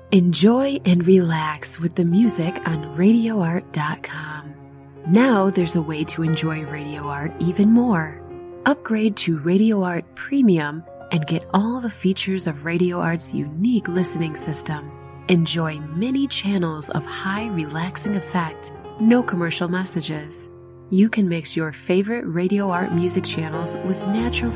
Enjoy and relax with the music on RadioArt.com. Now there's a way to enjoy Radio Art even more. Upgrade to Radio Art Premium and get all the features of Radio Art's unique listening system. Enjoy many channels of high relaxing effect, no commercial messages. You can mix your favorite Radio Art music channels with natural